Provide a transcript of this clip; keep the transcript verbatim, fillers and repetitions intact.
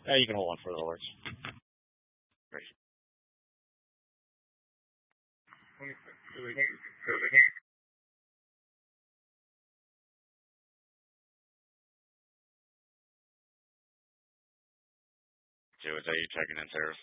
Yeah, you can hold on for the alerts. Great. Joe, is that you checking in service?